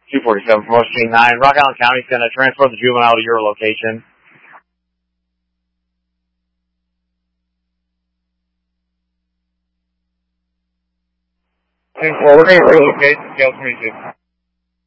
247 from Ocean 9. Rock Island County's going to transfer the juvenile to your location. Forward, relocate, scale 22.